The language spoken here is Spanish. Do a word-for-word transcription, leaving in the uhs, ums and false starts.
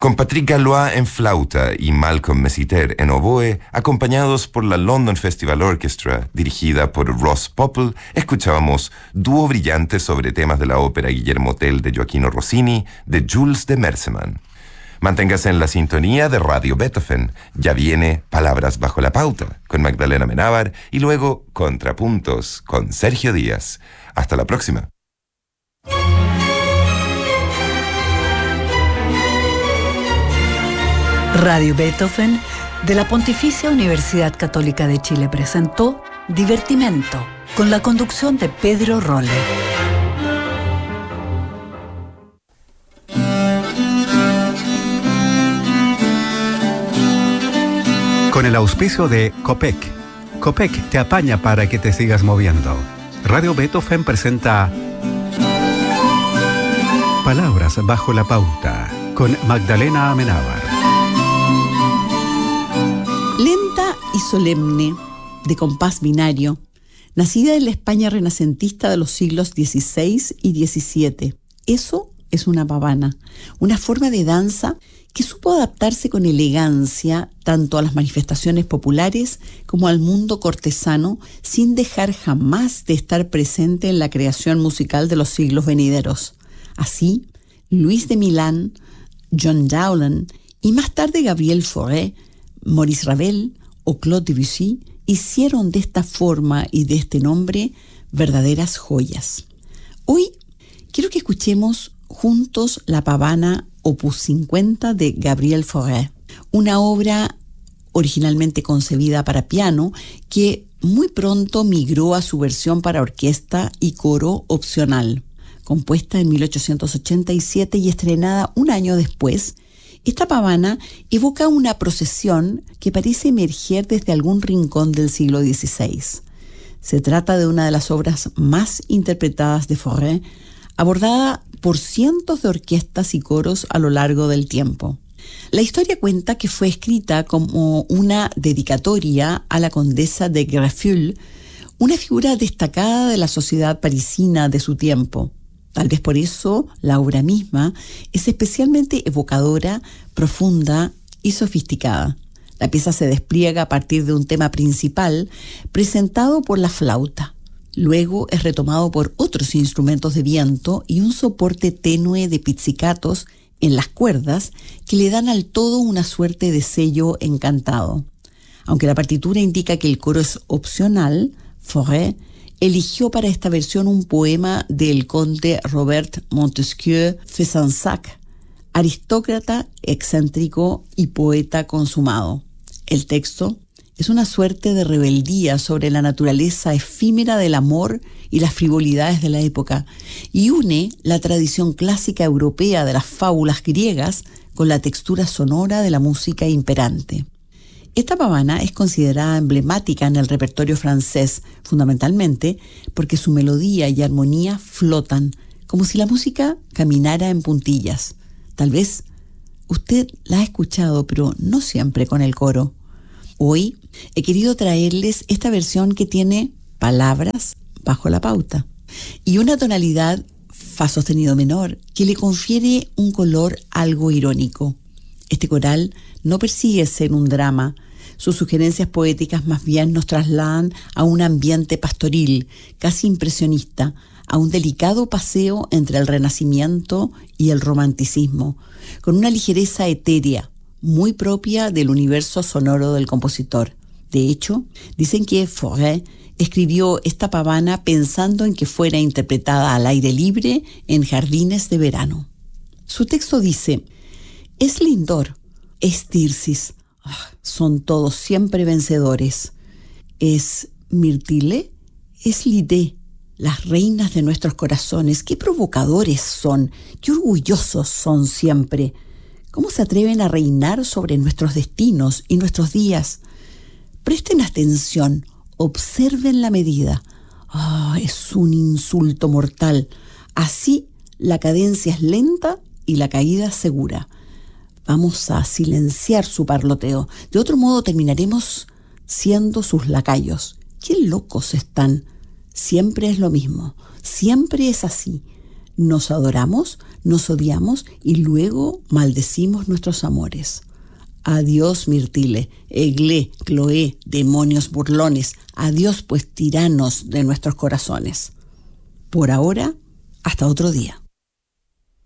Con Patrick Gallois en flauta y Malcolm Messiter en oboe, acompañados por la London Festival Orchestra, dirigida por Ross Popple, escuchábamos Dúo brillante sobre temas de la ópera Guillermo Tell de Gioachino Rossini, de Jules de Merseman. Manténgase en la sintonía de Radio Beethoven. Ya viene Palabras bajo la pauta con Magdalena Amenábar y luego Contrapuntos con Sergio Díaz. Hasta la próxima. Radio Beethoven de la Pontificia Universidad Católica de Chile presentó Divertimento con la conducción de Pedro Rolle. Con el auspicio de Copec. Copec te apaña para que te sigas moviendo. Radio Beethoven presenta Palabras bajo la pauta con Magdalena Amenábar. Lenta y solemne, de compás binario, nacida en la España renacentista de los siglos dieciséis y diecisiete. Eso es una pavana, una forma de danza que supo adaptarse con elegancia tanto a las manifestaciones populares como al mundo cortesano, sin dejar jamás de estar presente en la creación musical de los siglos venideros. Así, Luis de Milán, John Dowland y más tarde Gabriel Fauré, Maurice Ravel o Claude Debussy hicieron de esta forma y de este nombre verdaderas joyas. Hoy quiero que escuchemos juntos la pavana Opus cincuenta de Gabriel Fauré, una obra originalmente concebida para piano que muy pronto migró a su versión para orquesta y coro opcional. Compuesta en mil ochocientos ochenta y siete y estrenada un año después, esta pavana evoca una procesión que parece emerger desde algún rincón del siglo dieciséis. Se trata de una de las obras más interpretadas de Fauré, abordada por cientos de orquestas y coros a lo largo del tiempo. La historia cuenta que fue escrita como una dedicatoria a la condesa de Greffulhes, una figura destacada de la sociedad parisina de su tiempo. Tal vez por eso la obra misma es especialmente evocadora, profunda y sofisticada. La pieza se despliega a partir de un tema principal presentado por la flauta. Luego es retomado por otros instrumentos de viento y un soporte tenue de pizzicatos en las cuerdas que le dan al todo una suerte de sello encantado. Aunque la partitura indica que el coro es opcional, Fauré eligió para esta versión un poema del conde Robert Montesquieu Fezensac, aristócrata, excéntrico y poeta consumado. El texto es una suerte de rebeldía sobre la naturaleza efímera del amor y las frivolidades de la época, y une la tradición clásica europea de las fábulas griegas con la textura sonora de la música imperante. Esta pavana es considerada emblemática en el repertorio francés, fundamentalmente porque su melodía y armonía flotan, como si la música caminara en puntillas. Tal vez usted la ha escuchado, pero no siempre con el coro. Hoy he querido traerles esta versión que tiene palabras bajo la pauta y una tonalidad fa sostenido menor que le confiere un color algo irónico. Este coral no persigue ser un drama. Sus sugerencias poéticas más bien nos trasladan a un ambiente pastoril, casi impresionista, a un delicado paseo entre el Renacimiento y el Romanticismo, con una ligereza etérea, muy propia del universo sonoro del compositor. De hecho, dicen que Fauré escribió esta pavana pensando en que fuera interpretada al aire libre en jardines de verano. Su texto dice: es Lindor, es Tirsis, ah, son todos siempre vencedores. Es Mirtile, es Lidé, las reinas de nuestros corazones. Qué provocadores son, qué orgullosos son siempre. ¿Cómo se atreven a reinar sobre nuestros destinos y nuestros días? Presten atención, observen la medida. Ah, es un insulto mortal. Así la cadencia es lenta y la caída segura. Vamos a silenciar su parloteo. De otro modo terminaremos siendo sus lacayos. ¡Qué locos están! Siempre es lo mismo. Siempre es así. Nos adoramos, nos odiamos y luego maldecimos nuestros amores. Adiós, Mirtile, Eglé, Cloé, demonios burlones. Adiós, pues, tiranos de nuestros corazones. Por ahora, hasta otro día.